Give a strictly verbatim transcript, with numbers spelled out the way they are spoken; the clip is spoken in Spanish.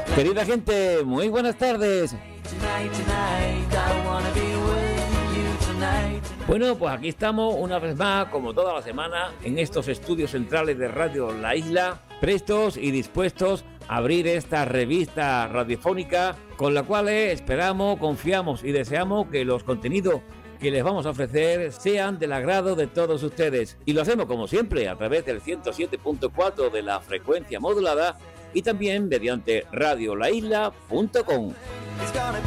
Querida gente, muy buenas tardes. Bueno, pues aquí estamos una vez más, como toda la semana, en estos estudios centrales de Radio La Isla, prestos y dispuestos a abrir esta revista radiofónica con la cual esperamos, confiamos y deseamos que los contenidos que les vamos a ofrecer sean del agrado de todos ustedes. Y lo hacemos como siempre a través del ciento siete punto cuatro de la frecuencia modulada y también mediante radio la isla punto com.